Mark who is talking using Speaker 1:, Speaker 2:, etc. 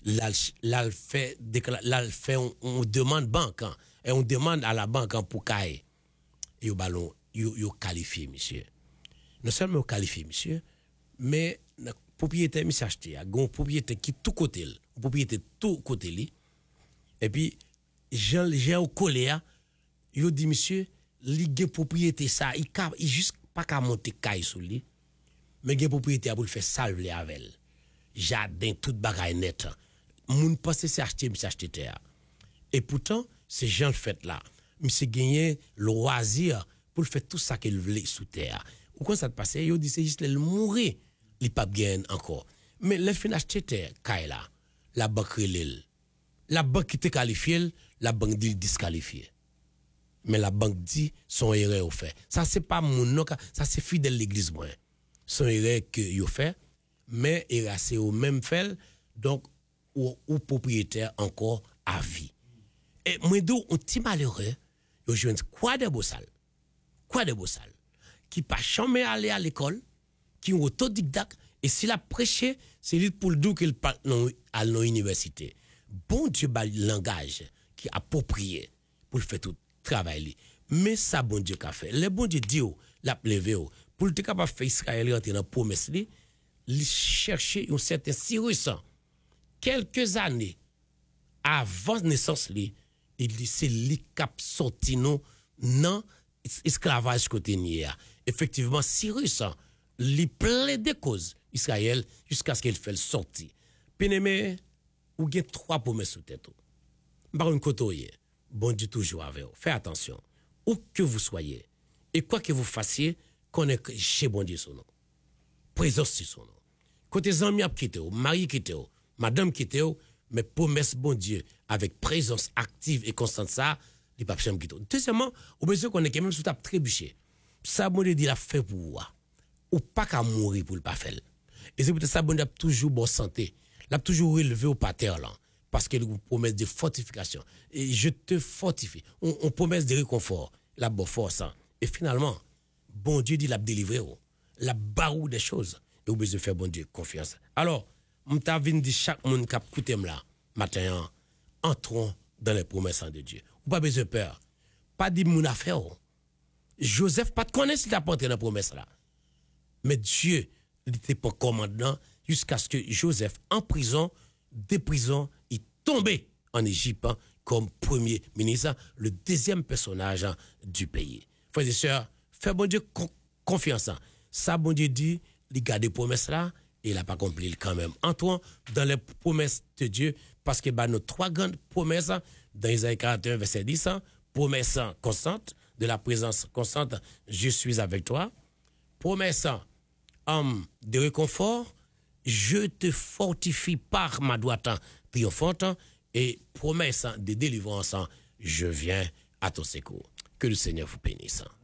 Speaker 1: là fait on demande banque hein, et on demande à la banque hein, pour caille yo ballon yo qualifié monsieur non seulement qualifié monsieur mais propriétaire monsieur acheté a gon propriétaire qui tout côté propriétaire tout côté li et puis j'ai au collé yo dit monsieur li gen propriété ça il juste pas qu'à monter caille sous lui mais gen propriétaire pour le faire salver avec elle jardin toute bagaille net moun pense c'est acheter monsieur acheter terre et pourtant ces gens le fait là monsieur gagné loisir pour faire tout ça qu'il voulait sous terre ou quand ça te passe yo dit c'est juste le mourir il pas gagner encore mais le fin acheter terre caille là la banque relève la banque qui te qualifié la banque dit disqualifié mais la banque dit son erreur au fait ça c'est pas mon nom ça c'est fidèle l'église moi son erreur que yo fait mais erreur c'est au même fait donc ou propriétaire encore à vie et moi d'où on petit malheureux yo joine quoi de beau sale qui pas jamais aller à l'école qui autodidacte et s'il a prêché c'est lui pour le dire qu'il pas à l'université bon Dieu ba langage qui approprié pour faire tout travail mais ça bon Dieu qu'a fait le bon Dieu dit l'a levé pour être capable faire Israël rentrer dans promesse li chercher un certain Cyrus quelques années avant naissance li il dit c'est li cap sorti nous non esclavage côté nia effectivement Cyrus li plaide cause Israël jusqu'à ce qu'il fait le sortir bien-aimé ou gen trois promesses sous tête par une côtoyer bon Dieu toujours avec vous faites attention où que vous soyez et quoi que vous fassiez connaissez chez bon Dieu son nom présence sur son nom côté amis a quitté mari quitté madame quitté mais promesse bon Dieu avec présence active et constante ça les pas jamais quitté deuxièmement au besoin qu'on est même sous table trébuché ça bon Dieu dit la fait pour vous ou pas qu'à mourir pour le pas faire et c'est peut-être ça bon Dieu a toujours bonne santé l'a toujours relevé au pater là parce qu'il vous promesse de fortification et je te fortifie on promesse de réconfort la bonne force et finalement bon Dieu dit l'a délivrer la barou des choses et vous besoin faire bon Dieu confiance alors m'ta vinn dit chaque monde qui a écouté là matin entrons dans les promesses de Dieu ou pas besoin peur pas dit mon affaire Joseph pas de connaître s'il t'a pas entré dans la promesse là mais Dieu il était pas commandant jusqu'à ce que Joseph en prison des prisons il tombé en Égypte comme premier ministre le deuxième personnage du pays frères et sœurs fais bon Dieu confiance ça bon Dieu dit il garde des promesses là et il a pas accompli quand même entrons dans les promesses de Dieu parce que nos trois grandes promesses dans Isaïe 41 verset 10 promesse constante de la présence constante je suis avec toi promesse de réconfort je te fortifie par ma droite triomphante et promesse de délivrance je viens à ton secours que le Seigneur vous bénisse.